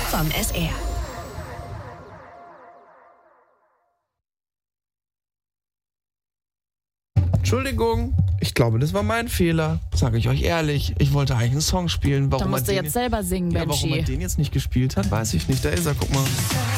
vom SR. Entschuldigung, ich glaube, das war mein Fehler. Sage ich euch ehrlich. Ich wollte eigentlich einen Song spielen. Da musst du jetzt selber singen, ja, warum Benji. er den jetzt nicht gespielt hat, weiß ich nicht. Da ist er, guck mal.